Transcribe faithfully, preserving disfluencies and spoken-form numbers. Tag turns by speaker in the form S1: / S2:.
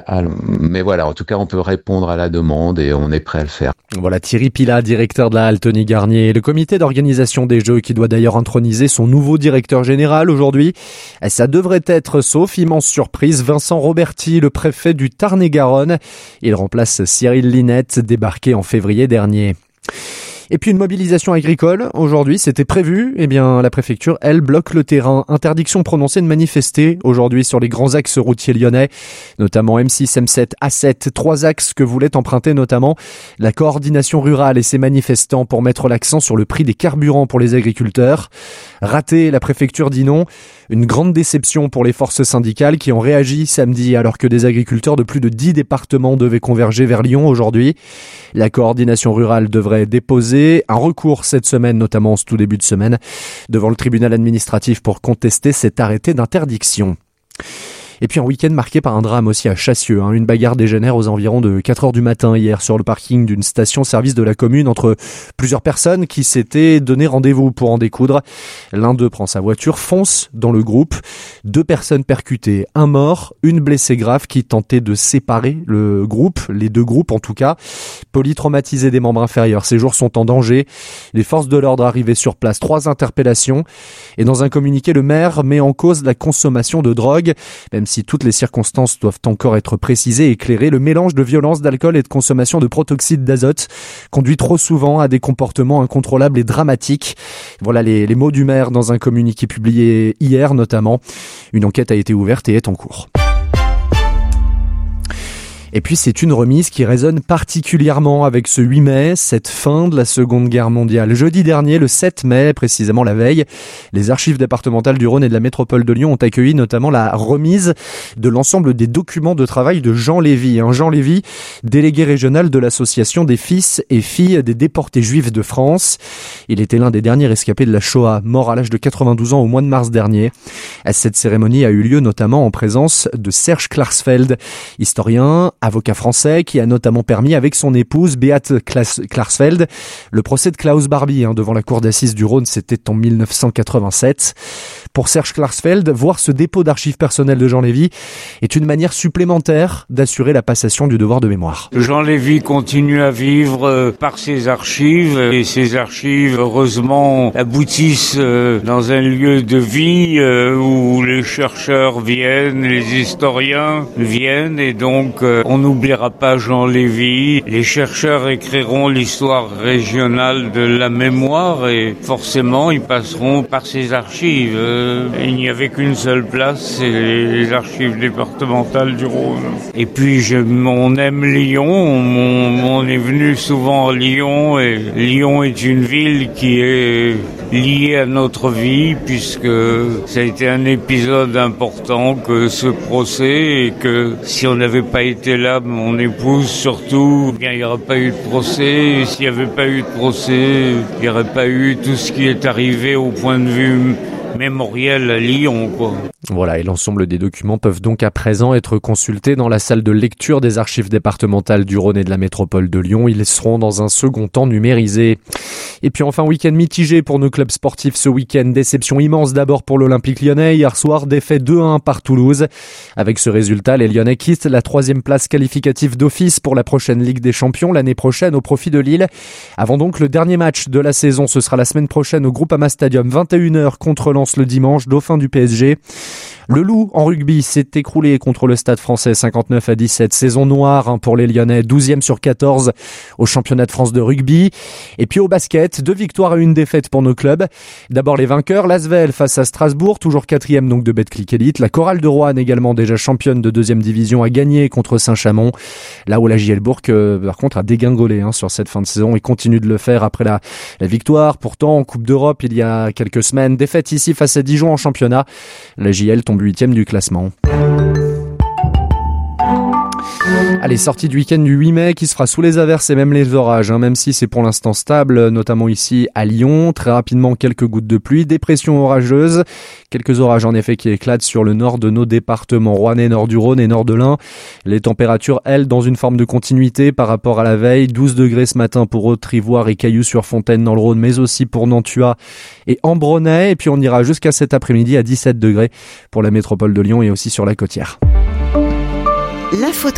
S1: idéal. Mais voilà, en tout cas, on peut répondre à la demande et on est prêt à le faire.
S2: Voilà Thierry Pilat, directeur de la halle Tony Garnier. Le comité d'organisation des Jeux qui doit d'ailleurs introniser son nouveau directeur général aujourd'hui. Ça devrait être, sauf immense surprise, Vincent Roberti, le préfet du Tarn-et-Garonne. Il remplace Cyril Linette, débarqué en février dernier. Et puis une mobilisation agricole, aujourd'hui c'était prévu, eh bien la préfecture, elle, bloque le terrain. Interdiction prononcée de manifester aujourd'hui sur les grands axes routiers lyonnais, notamment M six, M sept, A sept, trois axes que voulait emprunter notamment la coordination rurale et ses manifestants pour mettre l'accent sur le prix des carburants pour les agriculteurs. Raté, la préfecture dit non. Une grande déception pour les forces syndicales qui ont réagi samedi alors que des agriculteurs de plus de dix départements devaient converger vers Lyon aujourd'hui. La coordination rurale devrait déposer un recours cette semaine, notamment en ce tout début de semaine, devant le tribunal administratif pour contester cet arrêté d'interdiction. Et puis un week-end marqué par un drame aussi à Chassieux. Hein. Une bagarre dégénère aux environs de quatre heures du matin hier sur le parking d'une station-service de la commune entre plusieurs personnes qui s'étaient donné rendez-vous pour en découdre. L'un d'eux prend sa voiture, fonce dans le groupe. Deux personnes percutées, un mort, une blessée grave qui tentait de séparer le groupe, les deux groupes en tout cas. Polytraumatisé des membres inférieurs, ces jours sont en danger. Les forces de l'ordre arrivées sur place, trois interpellations. Et dans un communiqué, le maire met en cause la consommation de drogue. Même si toutes les circonstances doivent encore être précisées et éclairées, le mélange de violence, d'alcool et de consommation de protoxyde d'azote conduit trop souvent à des comportements incontrôlables et dramatiques. Voilà les, les mots du maire dans un communiqué publié hier notamment. Une enquête a été ouverte et est en cours. Et puis c'est une remise qui résonne particulièrement avec ce huit mai, cette fin de la Seconde Guerre mondiale. Jeudi dernier, le sept mai, précisément la veille, les archives départementales du Rhône et de la métropole de Lyon ont accueilli notamment la remise de l'ensemble des documents de travail de Jean Lévy. Jean Lévy, délégué régional de l'association des fils et filles des déportés juifs de France. Il était l'un des derniers rescapés de la Shoah, mort à l'âge de quatre-vingt-douze ans au mois de mars dernier. Cette cérémonie a eu lieu notamment en présence de Serge Klarsfeld, historien, avocat français qui a notamment permis avec son épouse Beate Klarsfeld le procès de Klaus Barbie hein, devant la cour d'assises du Rhône, c'était en dix-neuf cent quatre-vingt-sept. Pour Serge Klarsfeld, voir ce dépôt d'archives personnelles de Jean Lévy est une manière supplémentaire d'assurer la passation du devoir de mémoire.
S3: Jean Lévy continue à vivre par ses archives et ces archives heureusement aboutissent dans un lieu de vie où les chercheurs viennent, les historiens viennent et donc on n'oubliera pas Jean Lévy. Les chercheurs écriront l'histoire régionale de la mémoire et forcément ils passeront par ces archives. Il n'y avait qu'une seule place, c'est les archives départementales du Rhône. Et puis je, on aime Lyon, on, on est venu souvent à Lyon et Lyon est une ville qui est liée à notre vie puisque ça a été un épisode important que ce procès et que si on n'avait pas été là, mon épouse surtout, bien il n'y aurait pas eu de procès et s'il n'y avait pas eu de procès, il n'y aurait pas eu tout ce qui est arrivé au point de vue mémoriel à Lyon, quoi.
S2: Voilà, et l'ensemble des documents peuvent donc à présent être consultés dans la salle de lecture des archives départementales du Rhône et de la métropole de Lyon. Ils seront dans un second temps numérisés. Et puis enfin, week-end mitigé pour nos clubs sportifs ce week-end. Déception immense d'abord pour l'Olympique lyonnais. Hier soir, défaite deux à un par Toulouse. Avec ce résultat, les Lyonnais quittent la troisième place qualificative d'office pour la prochaine Ligue des Champions l'année prochaine au profit de Lille. Avant donc le dernier match de la saison, ce sera la semaine prochaine au Groupama Stadium, vingt et une heures contre Lens le dimanche, dauphin du P S G. Le Loup en rugby s'est écroulé contre le Stade Français cinquante-neuf à dix-sept. Saison noire hein, pour les Lyonnais, douzième sur quatorze au championnat de France de rugby. Et puis au basket, deux victoires et une défaite pour nos clubs. D'abord les vainqueurs, l'Asvel face à Strasbourg, toujours quatrième donc de Betclic Elite. La Chorale de Roanne, également déjà championne de deuxième division, a gagné contre Saint-Chamond. Là où la J L Bourg, euh, par contre, a dégringolé hein, sur cette fin de saison et continue de le faire après la, la victoire. Pourtant, en Coupe d'Europe, il y a quelques semaines, défaite ici face à Dijon en championnat. La J L tombe huitième du classement. Allez, sortie du week-end du huit mai qui se fera sous les averses et même les orages, hein, même si c'est pour l'instant stable, notamment ici à Lyon. Très rapidement, quelques gouttes de pluie, dépression orageuse. Quelques orages en effet qui éclatent sur le nord de nos départements, Rouennais, nord du Rhône et nord de l'Ain. Les températures, elles, dans une forme de continuité par rapport à la veille. douze degrés ce matin pour Haute-Trivoire et Cailloux-sur-Fontaine dans le Rhône, mais aussi pour Nantua et Ambronay. Et puis on ira jusqu'à cet après-midi à dix-sept degrés pour la métropole de Lyon et aussi sur la côtière.
S4: L'info